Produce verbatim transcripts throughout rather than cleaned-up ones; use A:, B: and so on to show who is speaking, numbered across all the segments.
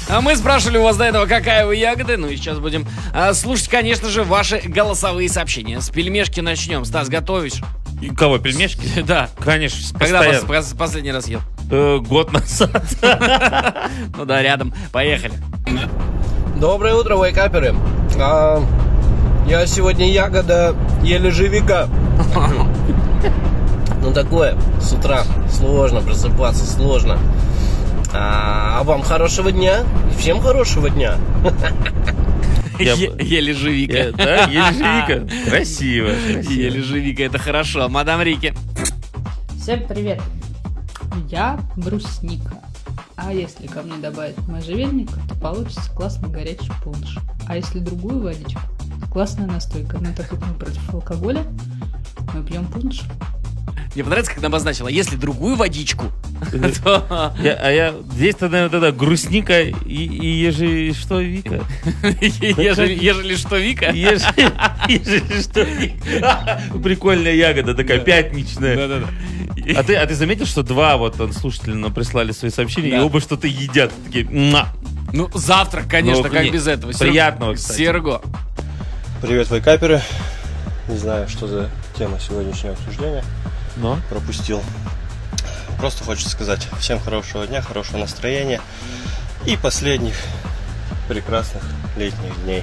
A: А мы спрашивали у вас до этого, какая вы ягода. Ну и сейчас будем а, слушать, конечно же, ваши голосовые сообщения. С пельмешки начнем. Стас, готовишь?
B: И кого, пельмешки?
A: Да.
B: Конечно,
A: Когда
B: постоянно.
A: пос- пос- последний раз ел?
B: Э, Год назад.
A: Ну да, рядом. Поехали.
C: Доброе утро, вейкаперы. А, я сегодня ягода ележевика. Ну такое, с утра сложно просыпаться, сложно. А, а вам хорошего дня. Всем хорошего дня.
B: Я-
A: Е- Ележевика.
B: Э, Да, ежевика. Красиво. красиво.
A: Ележевика, это хорошо. Мадам Рики.
D: Всем привет! Я брусника. А если ко мне добавить можжевельника, то получится классный горячий пунш. А если другую водичку, классная настойка. Ну так как мы против алкоголя, мы пьем пунш.
A: Мне понравится, как она обозначила. Если другую водичку, то...
B: Я- А я здесь-то, наверное, тогда грустника и, и ежи... Что, Вика?
A: Ежели ежели что, Вика?
B: Ежи, ежи что, Вика? Прикольная ягода, такая пятничная.
A: Да-да-да.
B: А ты, а ты заметил, что два вот он, слушатели нам прислали свои сообщения,
A: Да.
B: и оба что-то едят. Такие, «Муа».
A: Ну, завтрак, конечно,
B: Ну,
A: как
B: не-
A: без этого. Сер-
B: приятного, кстати.
A: Серго.
E: Привет, вейкаперы. Не знаю, что за тема сегодняшнего обсуждения.
B: Но?
E: Пропустил. Просто хочется сказать всем хорошего дня, хорошего настроения и последних прекрасных летних дней.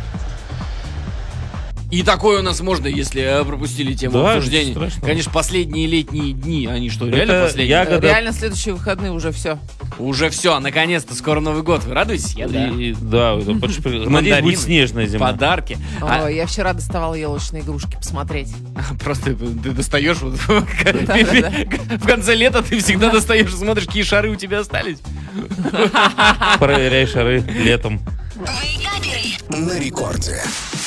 A: И такое у нас можно, если э, пропустили тему
B: Да,
A: обсуждения.
B: ничего страшного.
A: Конечно, последние летние дни, они что, реально
B: Это
A: последние?
B: ягода-
F: Реально, следующие выходные уже все.
A: Уже все, наконец-то, скоро Новый год. Вы радуетесь? Я да.
B: И- и- да, это подшпи- надеюсь,
A: Мандарины,
B: будет снежная зима.
A: Подарки. А-
F: Ой, я вчера доставала елочные игрушки посмотреть.
A: Просто ты достаешь вот
F: Да-да-да.
A: в конце лета ты всегда достаешь и смотришь, какие шары у тебя остались.
B: Проверяй шары летом.
G: На рекорде.